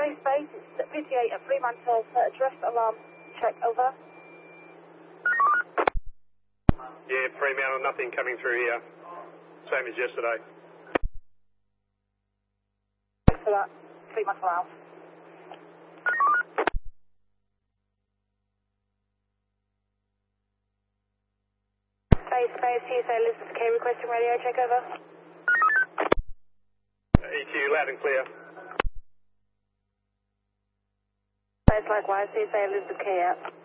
Space, it's 58 at Fremantle, address alarm check, over. Yeah, Fremantle, nothing coming through here. Same as yesterday. Thanks for that. Fremantle out. Space, CSA Elizabeth K requesting radio check, over. EQ, loud and clear. Space likewise, CSA Elizabeth K out.